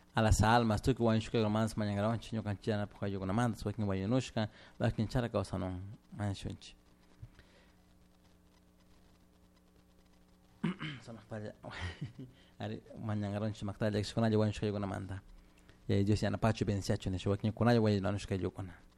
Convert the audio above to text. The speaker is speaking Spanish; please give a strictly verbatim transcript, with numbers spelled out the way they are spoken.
a las almas tu que wanshuka romance mañana chinyo canchana por yo con amanda so que wayonushka va que chara causa no manchunchi sama para ari mañana ronchi makta lex con yo wanshuka yo con amanda ya yo si ana pacho bensiacho ne so que con yo wayonushka yo con